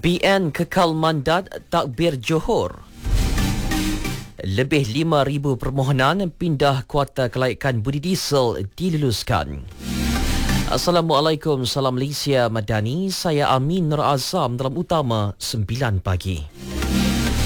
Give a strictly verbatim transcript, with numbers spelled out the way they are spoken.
B N kekal mandat takbir Johor. Lebih lima ribu permohonan pindah kuota kelaikan budi diesel diluluskan. Assalamualaikum, salam Malaysia Madani. Saya Amin Nur Azam dalam Utama sembilan pagi.